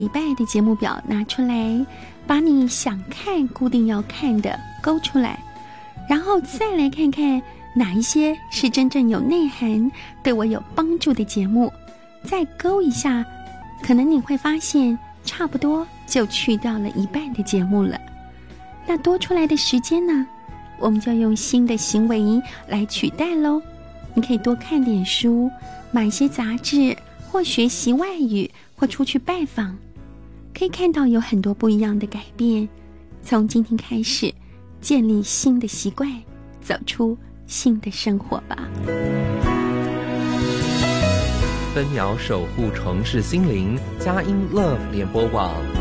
礼拜的节目表拿出来，把你想看、固定要看的勾出来，然后再来看看哪一些是真正有内涵、对我有帮助的节目，再勾一下，可能你会发现差不多就去掉了一半的节目了。那多出来的时间呢，我们就用新的行为来取代咯。你可以多看点书，买些杂志，或学习外语，或出去拜访，可以看到有很多不一样的改变。从今天开始，建立新的习惯，走出新的生活吧。 分秒守护城市心灵，佳音 Love 联播网。